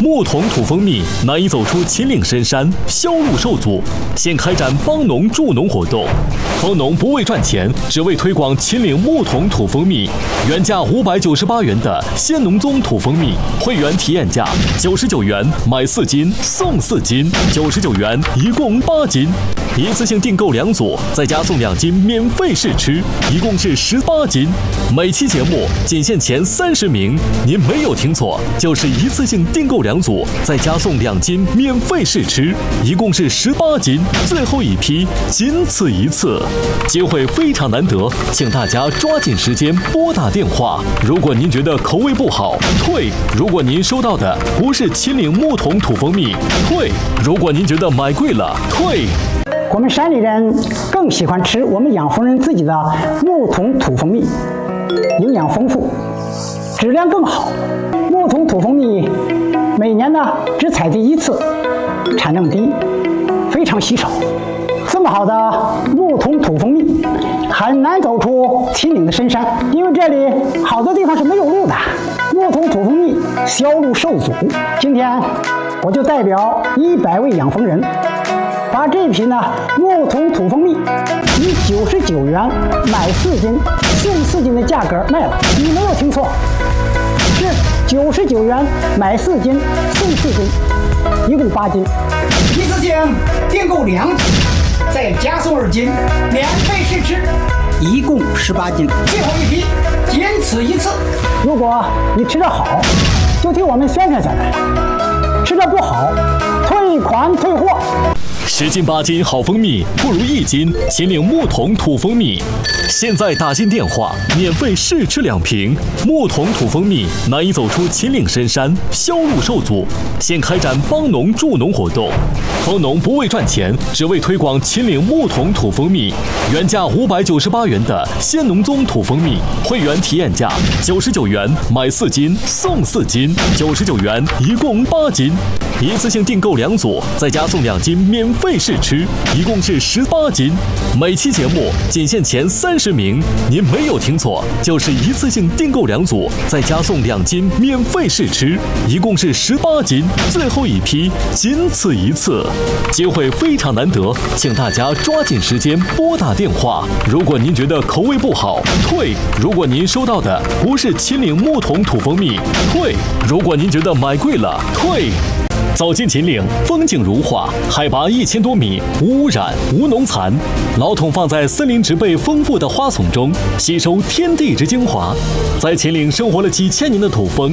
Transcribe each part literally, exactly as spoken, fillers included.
木桶土蜂蜜难以走出秦岭深山，销路受阻，现开展帮农助农活动。蜂农不为赚钱，只为推广秦岭木桶土蜂蜜。原价五百九十八元的鲜农宗土蜂蜜，会员体验价九十九元买四斤送四斤，九十九元一共八斤。一次性订购两组，再加送两斤免费试吃，一共是十八斤。每期节目仅限前三十名，您没有听错，就是一次性订购两组，再加送两斤免费试吃，一共是十八斤。最后一批仅此一次，机会非常难得，请大家抓紧时间拨打电话。如果您觉得口味不好，退；如果您收到的不是秦岭木桶土蜂蜜，退；如果您觉得买贵了，退。 我们山里人更喜欢吃我们养蜂人自己的木桶土蜂蜜，营养丰富，质量更好。木桶土蜂蜜每年呢只采集一次，产量低，非常稀少。这么好的木桶土蜂蜜很难走出秦岭的深山，因为这里好多地方是没有路的，木桶土蜂蜜销路受阻。今天我就代表一百位养蜂人，把这批呢木桶土蜂蜜以九十九元买四斤送四斤的价格卖了。你没有听错，是九十九元买四斤送四斤，一共八斤。一次性订购两斤，再加送二斤免费试吃，一共十八斤。最后一批仅此一次。如果你吃得好，就替我们宣传下来；吃得不好，退款退货。 十斤八斤好蜂蜜不如一斤秦岭木桶土蜂蜜。现在打进电话，免费试吃两瓶。木桶土蜂蜜难以走出秦岭深山，销路受阻，现开展帮农助农活动。蜂农不为赚钱，只为推广秦岭木桶土蜂蜜。原价五百九十八元的鲜农宗土蜂蜜，会员体验价九十九元买四斤送四斤，九十九元一共八斤。一次性订购两组，再加送两斤免费试吃，一共是十八斤。每期节目仅限前三十名，您没有听错，就是一次性订购两组，再加送两斤免费试吃，一共是十八斤。最后一批仅此一次，机会非常难得，请大家抓紧时间拨打电话。如果您觉得口味不好，退；如果您收到的不是秦岭木桶土蜂蜜，退；如果您觉得买贵了，退。走进秦岭，风景如画，海拔一千多米，无污染，无农残。老桶放在森林植被丰富的花丛中，吸收天地之精华。在秦岭生活了几千年的土蜂，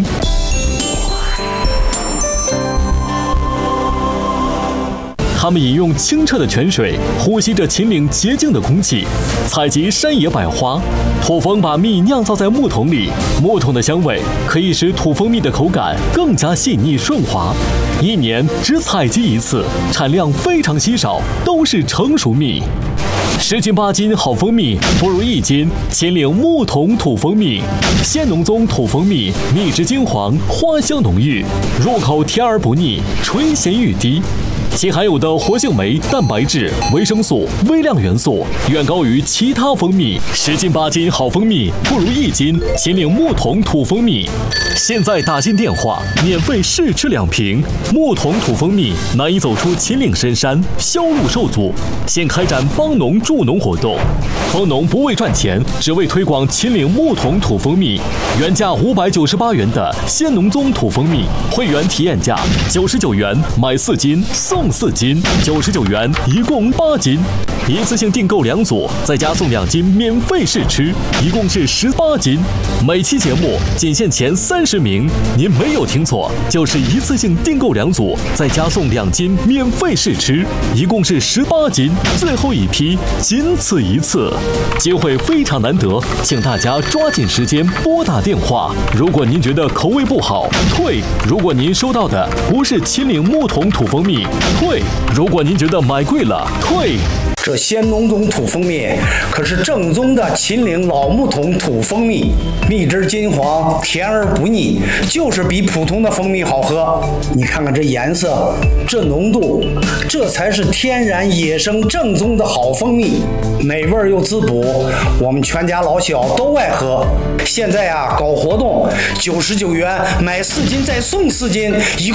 他们饮用清澈的泉水，呼吸着秦岭洁净的空气，采集山野百花。土蜂把蜜酿造在木桶里，木桶的香味可以使土蜂蜜的口感更加细腻顺滑。一年只采集一次，产量非常稀少，都是成熟蜜。十斤八斤好蜂蜜不如一斤秦岭木桶土蜂蜜。鲜农宗土蜂蜜，蜜质金黄，花香浓郁，入口甜而不腻，醇咸欲滴。其含有的活性酶、蛋白质、维生素、微量元素远高于其他蜂蜜。十斤八斤好蜂蜜不如一斤秦岭木桶土蜂蜜。现在打进电话，免费试吃两瓶。木桶土蜂蜜难以走出秦岭深山，销路受阻，现开展帮农助农活动。蜂农不为赚钱，只为推广秦岭木桶土蜂蜜。原价五百九十八元的鲜农宗土蜂蜜，会员体验价九十九元买四斤送四斤，九十九元一共八斤。一次性订购两组，再加送两斤免费试吃，一共是十八斤。每期节目仅限前三十名，您没有听错，就是一次性订购两组，再加送两斤免费试吃，一共是十八斤。最后一批仅此一次，机会非常难得，请大家抓紧时间拨打电话。如果您觉得口味不好，退；如果您收到的不是秦岭木桶土蜂蜜，退；如果您觉得买贵了，退。 这鲜农宗土蜂蜜可是正宗的秦岭老木桶土蜂蜜，蜜汁金黄，甜而不腻，就是比普通的蜂蜜好喝。你看看这颜色，这浓度，这才是天然野生正宗的好蜂蜜，美味又滋补，我们全家老小都爱喝。现在啊，搞活动，九十九元买四斤再送四斤，一